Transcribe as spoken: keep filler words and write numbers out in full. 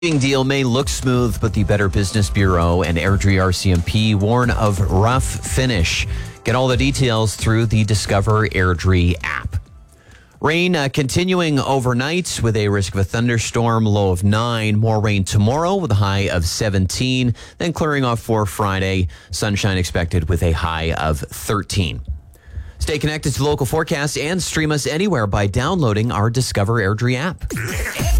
Deal may look smooth, but the Better Business Bureau and Airdrie R C M P warn of rough finish. Get all the details through the Discover Airdrie app. Rain uh, continuing overnight with a risk of a thunderstorm, low of nine. More rain tomorrow with a high of seventeen. Then clearing off for Friday. Sunshine expected with a high of thirteen. Stay connected to local forecasts and stream us anywhere by downloading our Discover Airdrie app.